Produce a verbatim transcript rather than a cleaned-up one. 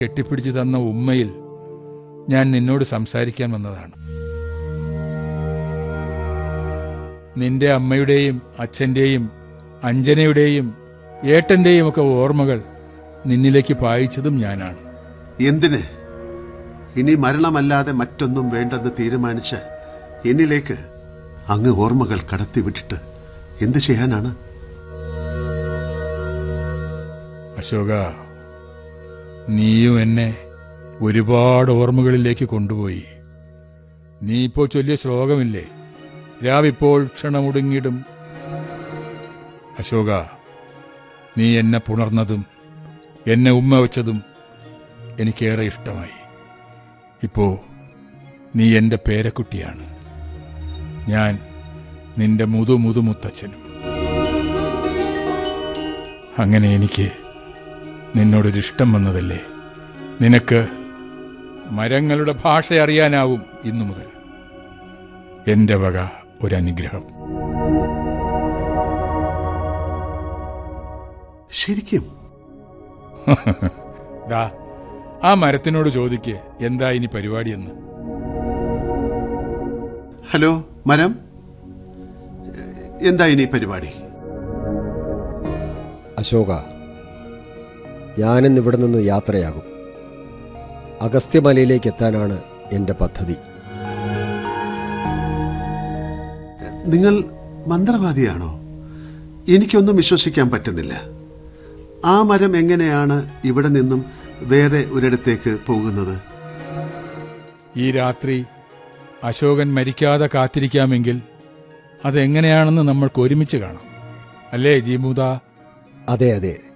കെട്ടിപ്പിടിച്ചു തന്ന ഉമ്മയിൽ ഞാൻ നിന്നോട് സംസാരിക്കാൻ വന്നതാണ്. നിന്റെ അമ്മയുടെയും അച്ഛൻ്റെയും അഞ്ജനയുടെയും ഏട്ടൻ്റെയും ഒക്കെ ഓർമ്മകൾ നിന്നിലേക്ക് പായിച്ചതും ഞാനാണ്. എന്തിന്? ഇനി മരണമല്ലാതെ മറ്റൊന്നും വേണ്ടെന്ന് തീരുമാനിച്ച എന്നിലേക്ക് അങ്ങ് ഓർമ്മകൾ കടത്തിവിട്ടിട്ട് എന്ത് ചെയ്യാനാണ്? അശോക, നീയും എന്നെ ഒരുപാട് ഓർമ്മകളിലേക്ക് കൊണ്ടുപോയി. നീ ഇപ്പോൾ ചൊല്ലിയ ശ്ലോകമില്ലേ, രാവിപ്പോൾ ക്ഷണമുടുങ്ങിടും. അശോക, നീ എന്നെ പുണർന്നതും എന്നെ ഉമ്മ വെച്ചതും എനിക്കേറെ ഇഷ്ടമായി. ഇപ്പോ നീ എൻ്റെ പേരക്കുട്ടിയാണ്, ഞാൻ നിന്റെ മുതു മുതുമുത്തച്ഛനും. അങ്ങനെ എനിക്ക് നിന്നോടൊരിഷ്ടം വന്നതല്ലേ. നിനക്ക് മരങ്ങളുടെ ഭാഷ അറിയാനാവും ഇന്നു മുതൽ. എൻ്റെ വക ഒരനുഗ്രഹം. ശരിക്കും? ദാ ആ മരത്തിനോട് ചോദിക്ക് എന്താ ഇനി പരിപാടിയെന്ന്. ഹലോ മരം, എന്താ ഇനി പരിപാടി? അശോക, ഞാനിന്ന് ഇവിടെ നിന്ന് യാത്രയാകും. അഗസ്ത്യമലയിലേക്ക് എത്താനാണ് എൻ്റെ പദ്ധതി. നിങ്ങൾ മന്ത്രവാദിയാണോ? എനിക്കൊന്നും വിശ്വസിക്കാൻ പറ്റുന്നില്ല. ആ മരം എങ്ങനെയാണ് ഇവിടെ നിന്നും വേറെ ഒരിടത്തേക്ക് പോകുന്നത്? ഈ രാത്രി അശോകൻ മരിക്കാതെ കാത്തിരിക്കാമെങ്കിൽ അതെങ്ങനെയാണെന്ന് നമ്മൾക്ക് ഒരുമിച്ച് കാണാം, അല്ലേ ജീമൂത? അതെ അതെ